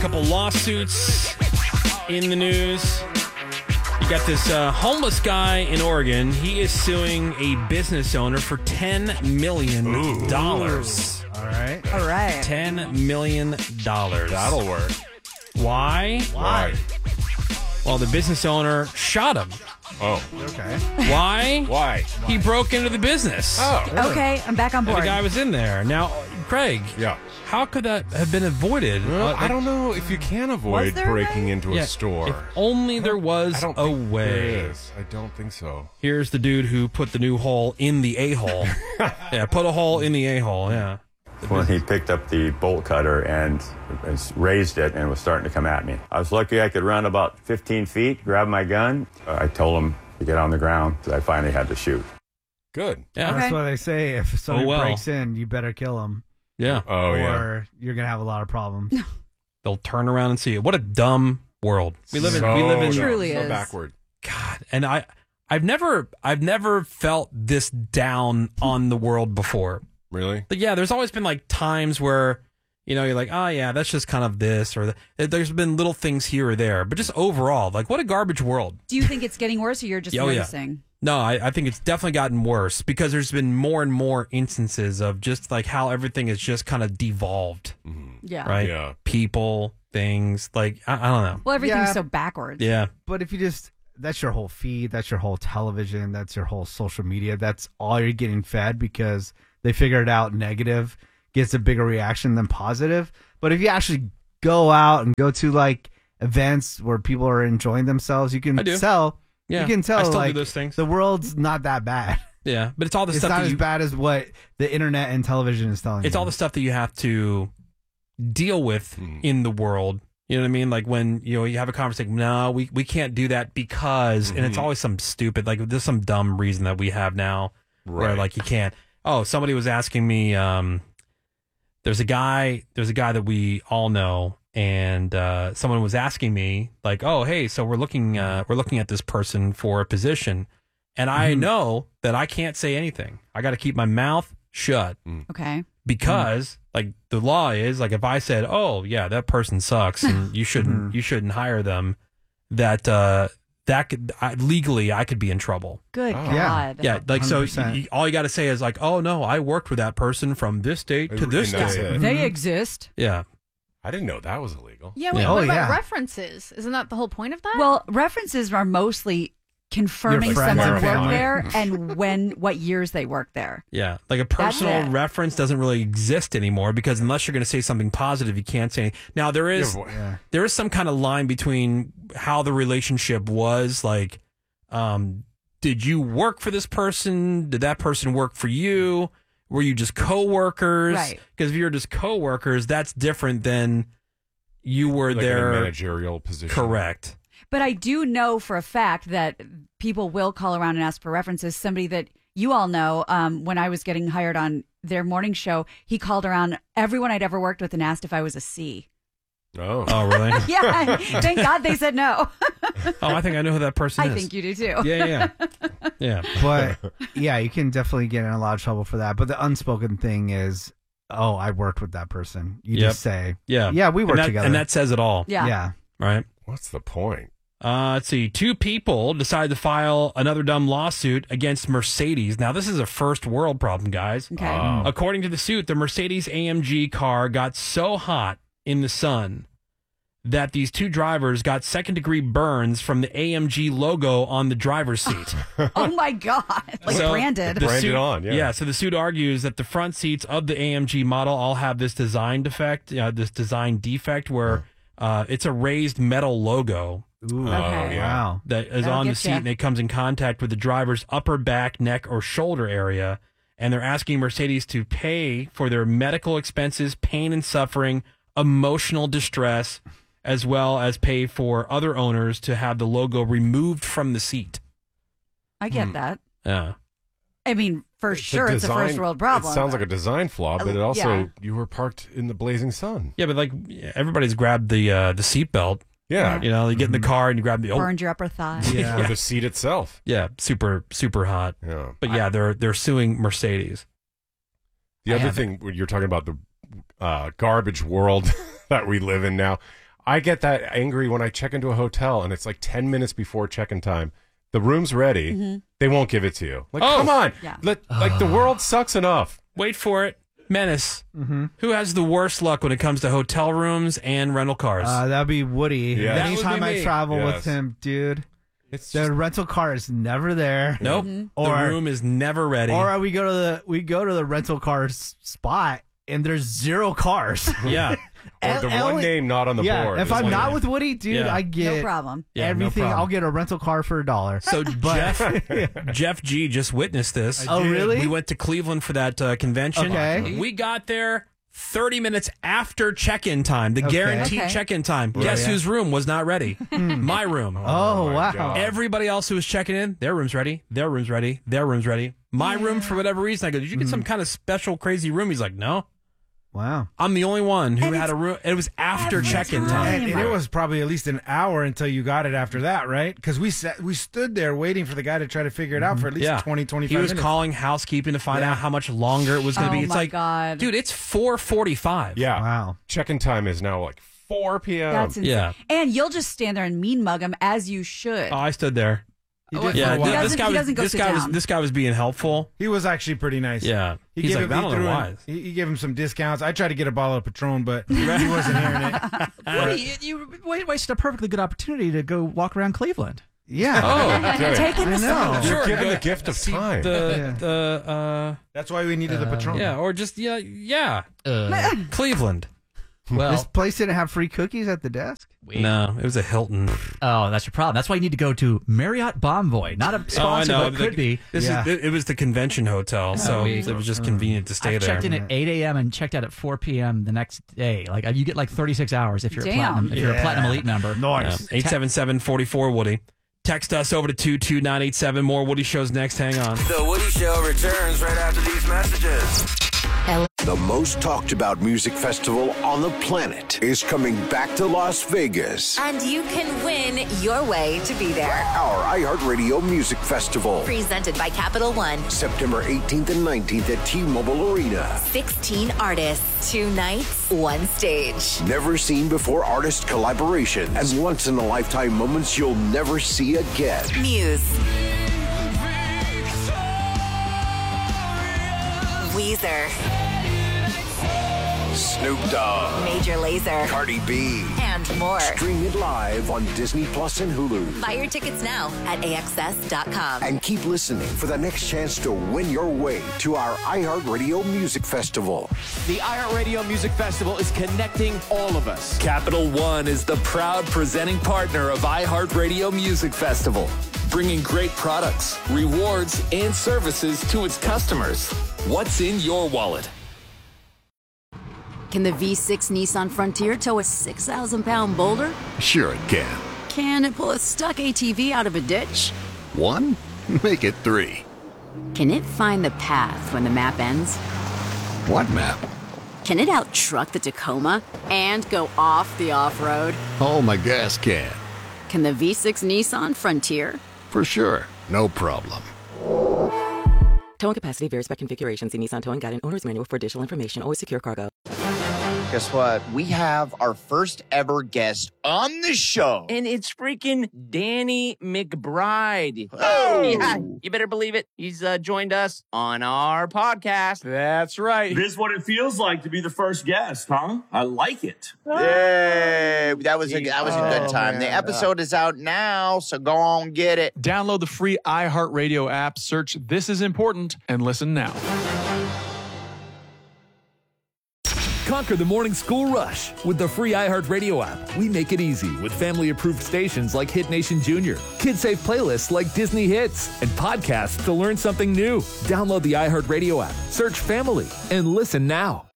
couple lawsuits in the news. You got this homeless guy in Oregon. He is suing a business owner for $10 million. All right. $10 million. That'll work. Why? Well, the business owner shot him. Oh. Okay. Why? Why? He broke into the business. Oh. Okay, I'm back on And board. the guy was in there. Now, Craig. Yeah. How could that have been avoided? Well, I don't know if you can avoid there a breaking way? into a store. If only there was I don't a think way. there is. I don't think so. Here's the dude who put the new hole in the a-hole. Yeah, put a hole in the a-hole, yeah. When he picked up the bolt cutter and raised it and was starting to come at me. I was lucky I could run about 15 feet, grab my gun. I told him to get on the ground, so I finally had to shoot. Good. Yeah. That's why they say if somebody well. breaks in, you better kill them. Yeah. Oh, yeah. Or you're going to have a lot of problems. They'll turn around and see it. What a dumb world. We live in dumb, Truly so is. backward. God, and I've never felt this down on the world before. Really? But yeah, there's always been like times where, you know, you're like, oh yeah, that's just kind of this, or there's been little things here or there, but just overall, like, what a garbage world. Do you think it's getting worse, or you're just Oh, yeah. noticing? No, I think it's definitely gotten worse because there's been more and more instances of just like how everything is just kind of devolved, Yeah. right? Yeah. People, things, like, I don't know. Well, everything's Yeah. so backwards. Yeah. But if you just, that's your whole feed, that's your whole television, that's your whole social media, that's all you're getting fed because they figured out negative gets a bigger reaction than positive. But if you actually go out and go to like events where people are enjoying themselves, you can I do. tell. Yeah. You can tell I still like do those things. the world's not that bad. Yeah. But it's all the It's stuff not that as you, bad as what the internet and television is telling it's you. all the stuff that you have to deal with in the world. You know what I mean? Like when, you know, you have a conversation, no, we can't do that because, and it's always some stupid, like there's some dumb reason that we have now where Right. like you can't. Oh, somebody was asking me, there's a guy that we all know, and someone was asking me like, oh, hey, so we're looking at this person for a position, and I know that I can't say anything. I got to keep my mouth shut Okay. because like the law is like if I said, oh yeah, that person sucks and you shouldn't hire them, that could legally I could be in trouble. Good Yeah. God. Yeah, like so 100%. all you got to say is like, oh no, I worked with that person from this date to this And that's date. it. They exist. Yeah. I didn't know that was illegal. Yeah, wait, Yeah. what Oh, about yeah. references? Isn't that the whole point of that? Well, references are mostly confirming Your friends someone and worked family. there and what years they worked there. Yeah, like a personal it. reference doesn't really exist anymore because unless you're going to say something positive, you can't say anything. Now there is Yeah, there is some kind of line between how the relationship was. Like, did you work for this person? Did that person work for you? Were you just coworkers? Right. Because if you're just coworkers, that's different than you were like in a there. managerial position. Correct. But I do know for a fact that people will call around and ask for references. Somebody that you all know, when I was getting hired on their morning show, he called around everyone I'd ever worked with and asked if I was a C. Oh. Oh, really? Yeah, thank God they said no. Oh, I think I know who that person I is. think you do too. Yeah. Yeah. But yeah, you can definitely get in a lot of trouble for that. But the unspoken thing is, oh, I worked with that person. You Yep. just say, Yeah. yeah, we worked and that, together. And that says it all. Yeah. yeah. Right? What's the point? Let's see. Two people decided to file another dumb lawsuit against Mercedes. Now, this is a first world problem, guys. Okay. According to the suit, the Mercedes AMG car got so hot in the sun that these two drivers got second-degree burns from the AMG logo on the driver's seat. Oh my God. Like So, branded. the Branded suit- on, yeah. So the suit argues that the front seats of the AMG model all have this design defect, where it's a raised metal logo Ooh. Okay. Wow. that is That'll on the get seat, ya. and it comes in contact with the driver's upper back, neck, or shoulder area. And they're asking Mercedes to pay for their medical expenses, pain and suffering, emotional distress, as well as pay for other owners to have the logo removed from the seat. I get that. Yeah. I mean, for sure, it's a design- first world problem. It sounds like a design flaw, but it also Yeah. you were parked in the blazing sun. Yeah, but like everybody's grabbed the seat belt. Yeah. You know, you get in the car and you grab the Burned your upper thigh. Or the seat itself. yeah, super hot. Yeah. But yeah, they're suing Mercedes. The other thing when you're talking about the garbage world that we live in now, I get that angry when I check into a hotel and it's like 10 minutes before check-in time. The room's ready. They won't give it to you. Like, come on. Yeah. Like, the world sucks enough. Wait for it. Menace. Who has the worst luck when it comes to hotel rooms and rental cars? That'd be Woody. Yeah. That would Anytime be I me. travel Yes. with him, dude, It's the just, rental car is never there. Nope. Or- the room is never ready. Or we go to the rental car spot and there's 0 cars. yeah. or the L- one name not on the yeah, board. if is I'm one not name. with Woody, dude, Yeah. I get No problem. Yeah, no everything. problem. I'll get a rental car for $1. So Jeff G just witnessed this. Oh, really? We went to Cleveland for that convention. Okay. We got there 30 minutes after check-in time, the Okay. guaranteed Okay. check-in time. Guess yeah. whose room was not ready? My room. Oh, my wow. God. Everybody else who was checking in, their room's ready. Their room's ready. Their room's ready. My room, for whatever reason, I go, did you get some kind of special crazy room? He's like, no. Wow. I'm the only one who And had it's a room. It was after every check-in time. time. And it was probably at least an hour until you got it after that, right? Because we stood there waiting for the guy to try to figure it out for at least 20, 25 He was minutes. calling housekeeping to find out how much longer it was going to Oh, be. It's my like, God. dude, it's 4:45. Yeah. Wow. Check-in time is now like 4 p.m. That's insane. Yeah. And you'll just stand there and mean mug him as you should. Oh, I stood there. He Oh, did Yeah, for a while. doesn't- he doesn't go sit down. this guy was being helpful. He was actually pretty nice. Yeah. He He's gave like, him, I don't he know threw why. in- he gave him some discounts. I tried to get a bottle of Patron, but he wasn't hearing it. Woody, you wasted a perfectly good opportunity to go walk around Cleveland. Yeah. Oh, okay. Taking the I know. stage. You're given go the gift of time. That's why we needed the Patron. Yeah, or just yeah. Cleveland. Well, This place didn't have free cookies at the desk. No, it was a Hilton. oh, that's your problem. That's why you need to go to Marriott Bonvoy. Not a sponsor, but could be. This Yeah. it was the convention hotel, so we- it was just convenient to stay I there. checked in at 8 a.m. and checked out at 4 p.m. the next day. Like you get like 36 hours if you're a Damn. platinum. If you're a platinum elite member. Nice. 877-44 Woody. Text us over to 22987. More Woody shows next. Hang on. The Woody Show returns right after these messages. The most talked about music festival on the planet is coming back to Las Vegas. And you can win your way to be there. Our iHeartRadio Music Festival. Presented by Capital One. September 18th and 19th at T-Mobile Arena. 16 artists, 2 nights, 1 stage. Never seen before artist collaborations and once in a lifetime moments you'll never see again. Muse. Weezer. Snoop Dogg. Major Lazer. Cardi B. And more. Stream it live on Disney Plus and Hulu. Buy your tickets now at AXS.com. And keep listening for the next chance to win your way to our iHeartRadio Music Festival. The iHeartRadio Music Festival is connecting all of us. Capital One is the proud presenting partner of iHeartRadio Music Festival, bringing great products, rewards, and services to its customers. What's in your wallet? Can the V6 Nissan Frontier tow a 6,000-pound boulder? Sure it can. Can it pull a stuck ATV out of a ditch? 1? Make it 3. Can it find the path when the map ends? What map? Can it out-truck the Tacoma and go off the off-road? Oh, my gas can. Can the V6 Nissan Frontier? For sure. No problem. Towing capacity varies by configuration. See Nissan Towing Guide and Owner's Manual for additional information. Always secure cargo. Guess what? We have our first ever guest on the show. And it's freaking Danny McBride. Oh! Yeah, you better believe it. He's joined us on our podcast. That's right. This is what it feels like to be the first guest, huh? I like it. Yay! That was a good time. Man. The episode is out now, so go on and get it. Download the free iHeartRadio app, search This Is Important, and listen now. Conquer the morning school rush with the free iHeartRadio app. We make it easy with family-approved stations like Hit Nation Junior, kid-safe playlists like Disney Hits, and podcasts to learn something new. Download the iHeartRadio app, search Family, and listen now.